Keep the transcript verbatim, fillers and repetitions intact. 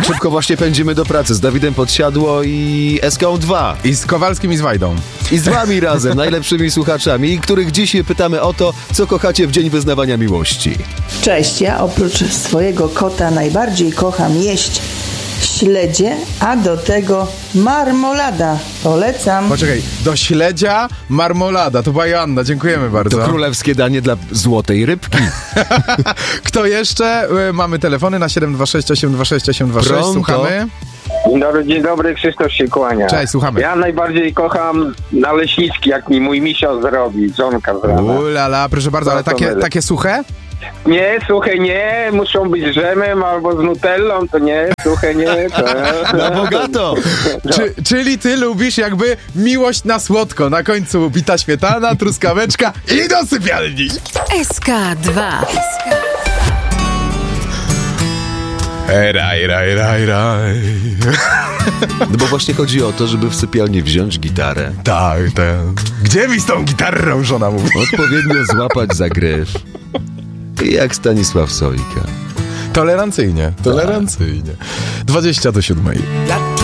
Tak szybko właśnie pędzimy do pracy z Dawidem Podsiadło i S K dwa. I z Kowalskim i z Wajdą. I z wami razem, najlepszymi słuchaczami, których dziś pytamy o to, co kochacie w Dzień Wyznawania Miłości. Cześć, ja oprócz swojego kota najbardziej kocham jeść śledzie, a do tego marmolada. Polecam. Poczekaj, do śledzia marmolada. To była Joanna, dziękujemy bardzo. To królewskie danie dla złotej rybki. Kto jeszcze? Mamy telefony na siedem dwa sześć osiem dwa sześć osiem dwa sześć. Pronto. Słuchamy. Dzień dobry, dzień dobry, Krzysztof się kłania. Cześć, słuchamy. Ja najbardziej kocham naleśniczki, jak mi mój misio zrobi, żonka z rana. Ulala, proszę bardzo, ale takie, takie suche? Nie, suche nie, muszą być z dżemem albo z nutellą, to nie, suche nie. To... Na bogato! Czy, czyli ty lubisz jakby miłość na słodko, na końcu bita śmietana, truskaweczka i do sypialni. S K dwa. Raj, raj, raj, raj. No bo właśnie chodzi o to, żeby w sypialni wziąć gitarę. Tak, tak. Gdzie mi z tą gitarą, żona mówi? Odpowiednio złapać za gryf. I jak Stanisław Sojka. Tolerancyjnie, tolerancyjnie. dwadzieścia do siódmej.